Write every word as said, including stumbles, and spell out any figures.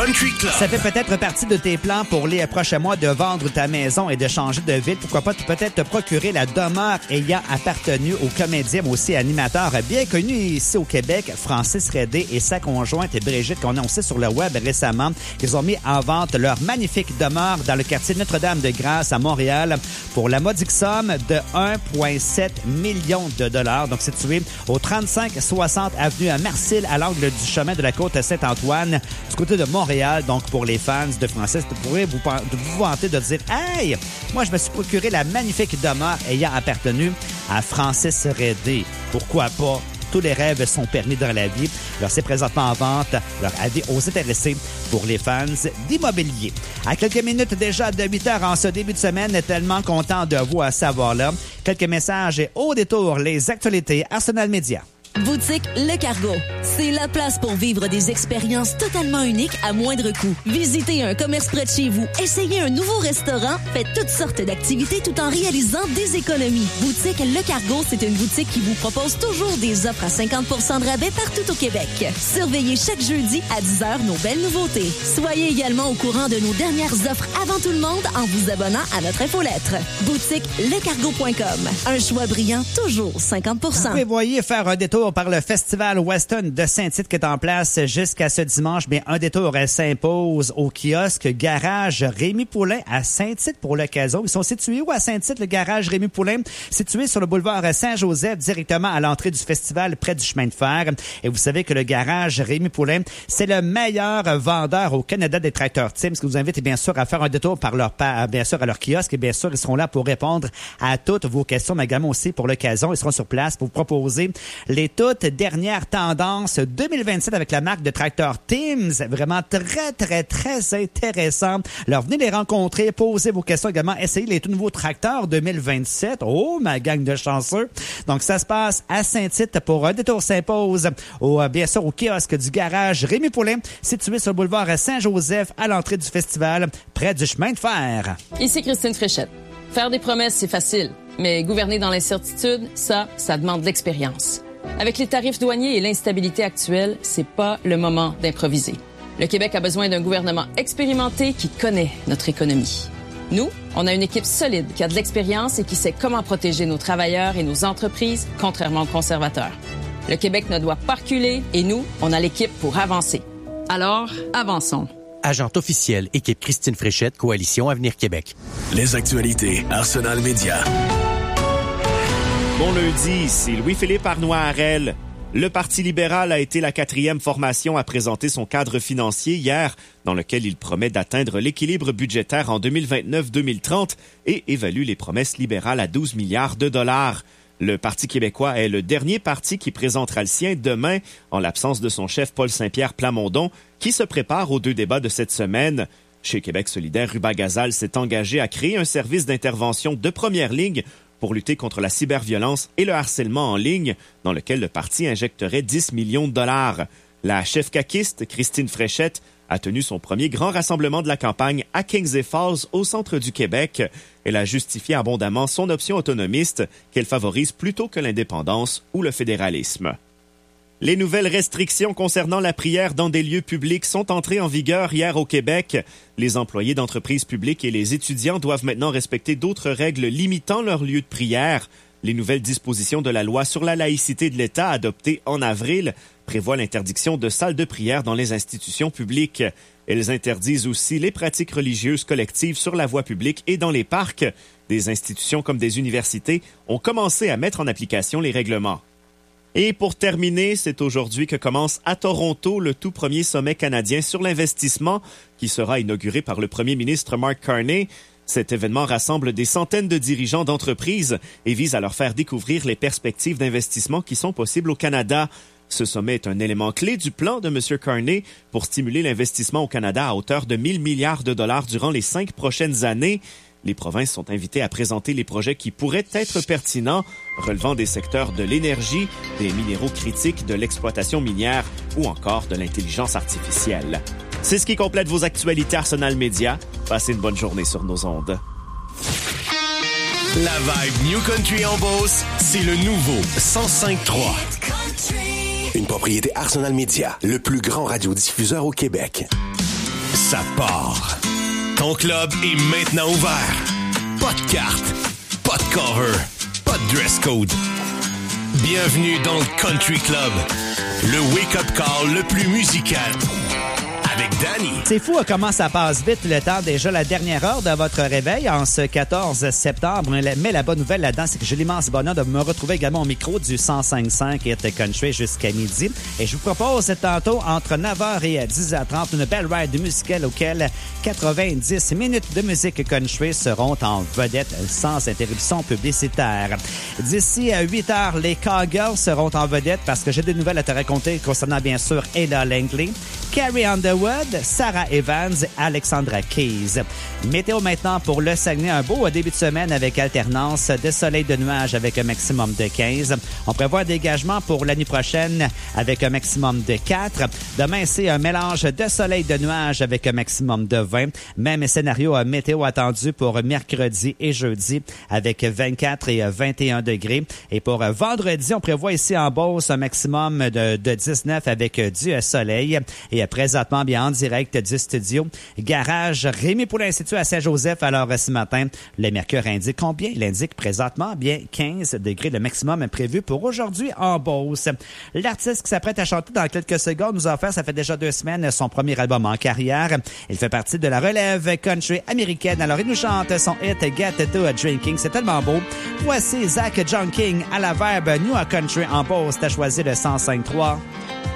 Country Club. Ça fait peut-être partie de tes plans pour les prochains mois de vendre ta maison et de changer de ville. Pourquoi pas peut-être te procurer la demeure ayant appartenu au comédien, mais aussi animateur bien connu ici au Québec, Francis Redé et sa conjointe Brigitte, qu'on a annoncé sur le web récemment. Ils ont mis en vente leur magnifique demeure dans le quartier Notre-Dame-de-Grâce à Montréal pour la modique somme de un virgule sept million de dollars. Donc, situé au trente-cinq soixante avenue à Marcille, à l'angle du chemin de la côte Saint-Antoine, du côté de Montréal. Donc, pour les fans de Francis, vous pourrez vous, vous vanter de dire « Hey, moi, je me suis procuré la magnifique demeure ayant appartenu à Francis Redé. » Pourquoi pas? Tous les rêves sont permis dans la vie. Alors, c'est présentement en vente. Leur avis aux intéressés pour les fans d'immobilier. À quelques minutes déjà de huit heures en ce début de semaine, tellement content de vous à savoir là. Quelques messages et au détour, les actualités Arsenal Média. Boutique Le Cargo. C'est la place pour vivre des expériences totalement uniques à moindre coût. Visitez un commerce près de chez vous, essayez un nouveau restaurant, faites toutes sortes d'activités tout en réalisant des économies. Boutique Le Cargo, c'est une boutique qui vous propose toujours des offres à cinquante pour cent de rabais partout au Québec. Surveillez chaque jeudi à dix heures nos belles nouveautés. Soyez également au courant de nos dernières offres avant tout le monde en vous abonnant à notre infolettre. Boutique le cargo point com. Un choix brillant, toujours cinquante pour cent. Vous prévoyez faire un détour par le Festival Western de Saint-Tite qui est en place jusqu'à ce dimanche. Bien, un détour s'impose au kiosque Garage Rémy Poulain à Saint-Tite pour l'occasion. Ils sont situés où à Saint-Tite, le Garage Rémy Poulain? Situé sur le boulevard Saint-Joseph, directement à l'entrée du festival, près du chemin de fer. Et vous savez que le Garage Rémy Poulain, c'est le meilleur vendeur au Canada des tracteurs Tim. Ce qui vous invite, bien sûr, à faire un détour par leur, bien sûr, à leur kiosque. Et bien sûr, ils seront là pour répondre à toutes vos questions, mais également aussi pour l'occasion. Ils seront sur place pour vous proposer les toutes dernières tendances deux mille vingt-sept avec la marque de tracteur Timms. Vraiment très, très, très intéressant. Alors, venez les rencontrer, posez vos questions également, essayez les tout nouveaux tracteurs deux mille vingt-sept. Oh, ma gang de chanceux. Donc, ça se passe à Saint-Tite pour un détour s'impose au, bien sûr, au kiosque du Garage Rémy Poulain, situé sur le boulevard Saint-Joseph, à l'entrée du festival, près du chemin de fer. Ici Christine Fréchette. Faire des promesses, c'est facile. Mais gouverner dans l'incertitude, ça, ça demande de l'expérience. Avec les tarifs douaniers et l'instabilité actuelle, c'est pas le moment d'improviser. Le Québec a besoin d'un gouvernement expérimenté qui connaît notre économie. Nous, on a une équipe solide qui a de l'expérience et qui sait comment protéger nos travailleurs et nos entreprises, contrairement aux conservateurs. Le Québec ne doit pas reculer et nous, on a l'équipe pour avancer. Alors, avançons. Agente officielle, équipe Christine Fréchette, Coalition Avenir Québec. Les actualités Arsenal Média. Bon lundi, ici Louis-Philippe Arnois-Harel. Le Parti libéral a été la quatrième formation à présenter son cadre financier hier, dans lequel il promet d'atteindre l'équilibre budgétaire en deux mille vingt-neuf deux mille trente et évalue les promesses libérales à douze milliards de dollars. Le Parti québécois est le dernier parti qui présentera le sien demain, en l'absence de son chef Paul Saint-Pierre Plamondon, qui se prépare aux deux débats de cette semaine. Chez Québec solidaire, Ruba Gazal s'est engagé à créer un service d'intervention de première ligne pour lutter contre la cyberviolence et le harcèlement en ligne, dans lequel le parti injecterait dix millions de dollars. La chef caquiste, Christine Fréchette, a tenu son premier grand rassemblement de la campagne à Kings et Falls, au centre du Québec. Elle a justifié abondamment son option autonomiste, qu'elle favorise plutôt que l'indépendance ou le fédéralisme. Les nouvelles restrictions concernant la prière dans des lieux publics sont entrées en vigueur hier au Québec. Les employés d'entreprises publiques et les étudiants doivent maintenant respecter d'autres règles limitant leur lieu de prière. Les nouvelles dispositions de la loi sur la laïcité de l'État adoptées en avril prévoient l'interdiction de salles de prière dans les institutions publiques. Elles interdisent aussi les pratiques religieuses collectives sur la voie publique et dans les parcs. Des institutions comme des universités ont commencé à mettre en application les règlements. Et pour terminer, c'est aujourd'hui que commence à Toronto le tout premier sommet canadien sur l'investissement qui sera inauguré par le premier ministre Mark Carney. Cet événement rassemble des centaines de dirigeants d'entreprises et vise à leur faire découvrir les perspectives d'investissement qui sont possibles au Canada. Ce sommet est un élément clé du plan de M. Carney pour stimuler l'investissement au Canada à hauteur de mille milliards de dollars durant les cinq prochaines années. Les provinces sont invitées à présenter les projets qui pourraient être pertinents, relevant des secteurs de l'énergie, des minéraux critiques, de l'exploitation minière ou encore de l'intelligence artificielle. C'est ce qui complète vos actualités Arsenal Média. Passez une bonne journée sur nos ondes. La vibe New Country en Beauce, c'est le nouveau cent cinq trois. Une propriété Arsenal Média, le plus grand radiodiffuseur au Québec. ça part. Ton club est maintenant ouvert. Pas de carte, pas de cover, pas de dress code. Bienvenue dans le Country Club, le wake-up call le plus musical. Avec Danny. C'est fou comment ça passe vite le temps. Déjà la dernière heure de votre réveil en ce quatorze septembre. Mais la, mais la bonne nouvelle là-dedans, c'est que j'ai l'immense bonheur de me retrouver également au micro du cent cinq virgule cinq Hit Country jusqu'à midi. Et je vous propose tantôt entre neuf heures et dix heures trente une belle ride musicale auquel quatre-vingt-dix minutes de musique country seront en vedette sans interruption publicitaire. D'ici à huit heures, les Cowgirls seront en vedette parce que j'ai des nouvelles à te raconter concernant bien sûr Ella Langley, Carrie Underwood, Sarah Evans, Alexandra Keys. Météo maintenant pour le Saguenay. Un beau début de semaine avec alternance de soleil de nuages avec un maximum de quinze. On prévoit un dégagement pour la nuit prochaine avec un maximum de quatre. Demain, c'est un mélange de soleil de nuages avec un maximum de vingt. Même scénario météo attendu pour mercredi et jeudi avec vingt-quatre et vingt et un degrés. Et pour vendredi, on prévoit ici en Beauce un maximum de, de dix-neuf avec du soleil. Et présentement, bien en direct du studio Garage Rémi Poulain Institut à Saint-Joseph. Alors, ce matin, le mercure indique combien? Il indique présentement bien quinze degrés, le maximum prévu pour aujourd'hui en Beauce. L'artiste qui s'apprête à chanter dans quelques secondes nous a offert, ça fait déjà deux semaines, son premier album en carrière. Il fait partie de la relève country américaine. Alors, il nous chante son hit Get to Drinking. C'est tellement beau. Voici Zach John King à la verbe New Country en Beauce. T'as choisi le cent cinq trois.